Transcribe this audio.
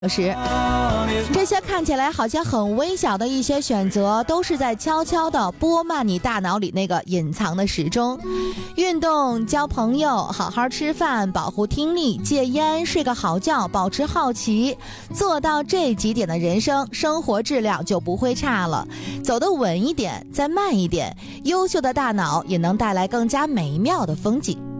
时，这些看起来好像很微小的一些选择，都是在悄悄地拨慢你大脑里那个隐藏的时钟。运动、交朋友、好好吃饭、保护听力、戒烟、睡个好觉、保持好奇，做到这几点的人生，生活质量就不会差了。走得稳一点，再慢一点，优秀的大脑也能带来更加美妙的风景。